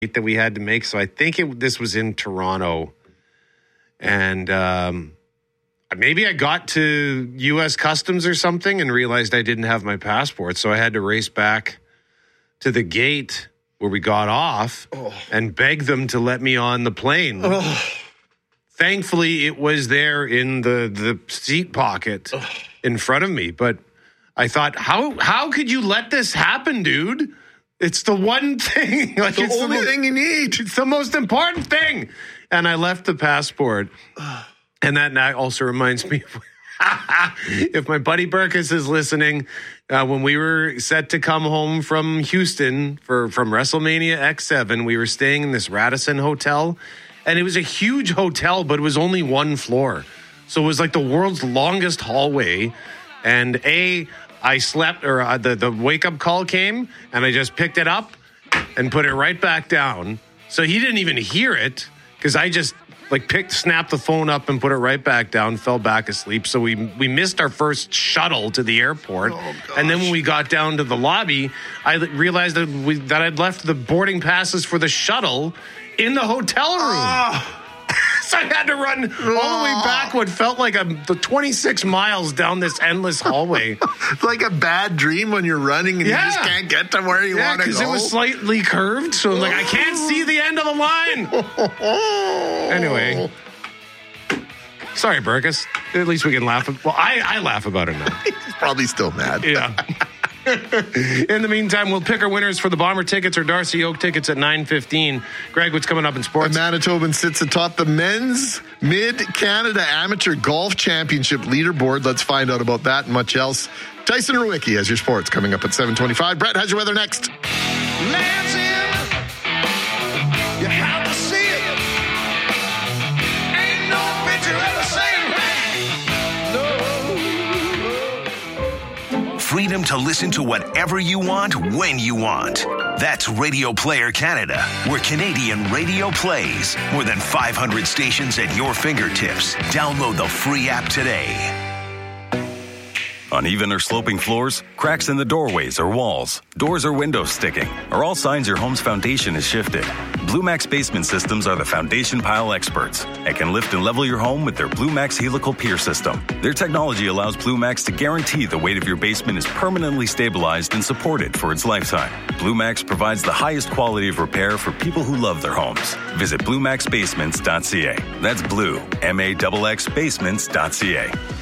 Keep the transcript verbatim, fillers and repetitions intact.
that we had to make. So I think it, this was in Toronto. And um, maybe I got to U S Customs or something and realized I didn't have my passport. So I had to race back to the gate where we got off oh. and beg them to let me on the plane. Oh. Thankfully, it was there in the, the seat pocket oh. in front of me. But I thought, how how could you let this happen, dude? It's the one thing. Like, the it's only the, thing you need. It's the most important thing. And I left the passport. And that now also reminds me, if my buddy Burkus is listening, uh, when we were set to come home from Houston for from WrestleMania X seven, we were staying in this Radisson hotel. And it was a huge hotel, but it was only one floor. So it was like the world's longest hallway. And A, I slept, or uh, the, the wake-up call came, and I just picked it up and put it right back down. So he didn't even hear it, because I just, like, picked, snapped the phone up and put it right back down, fell back asleep. So we we missed our first shuttle to the airport. Oh, and then when we got down to the lobby, I realized that, we, that I'd left the boarding passes for the shuttle in the hotel room. Oh. So I had to run all the way back what felt like a, the twenty-six miles down this endless hallway. It's like a bad dream when you're running and yeah. you just can't get to where you yeah, want to go. because it was slightly curved, so I'm like, I can't see the end of the line. Anyway. Sorry, Burkus. At least we can laugh. Well, I, I laugh about it now. He's probably still mad. Yeah. In the meantime, we'll pick our winners for the Bomber tickets or Darcy Oak tickets at nine fifteen. Greg, what's coming up in sports? The Manitoban sits atop the men's Mid-Canada Amateur Golf Championship leaderboard. Let's find out about that and much else. Tyson Rowicki has your sports coming up at seven twenty-five. Brett has your weather next. Lands in, you have to see it. Ain't no picture of the same man. No. Freedom to listen to whatever you want, when you want. That's Radio Player Canada, where Canadian radio plays. More than five hundred stations at your fingertips. Download the free app today. Uneven or sloping floors, cracks in the doorways or walls, doors or windows sticking, are all signs your home's foundation is shifted. Blue Max Basement Systems are the foundation pile experts and can lift and level your home with their Blue Max Helical Pier System. Their technology allows Blue Max to guarantee the weight of your basement is permanently stabilized and supported for its lifetime. Blue Max provides the highest quality of repair for people who love their homes. Visit blue max basements dot c a. That's blue, M A X X basements dot c a.